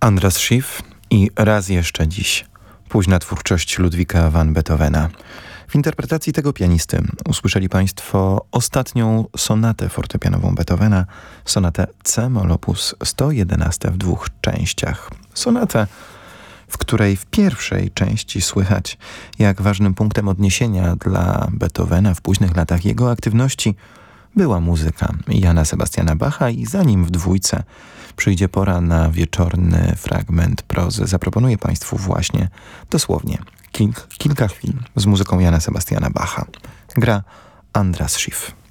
Andras Schiff i raz jeszcze dziś. Późna twórczość Ludwika van Beethovena. W interpretacji tego pianisty usłyszeli Państwo ostatnią sonatę fortepianową Beethovena, sonatę C-moll op. 111 w 2 częściach. Sonatę, w której w pierwszej części słychać, jak ważnym punktem odniesienia dla Beethovena w późnych latach jego aktywności była muzyka Jana Sebastiana Bacha i zanim w 2 przyjdzie pora na wieczorny fragment prozy, zaproponuję Państwu właśnie dosłownie kilka chwil z muzyką Jana Sebastiana Bacha. Gra Andras Schiff.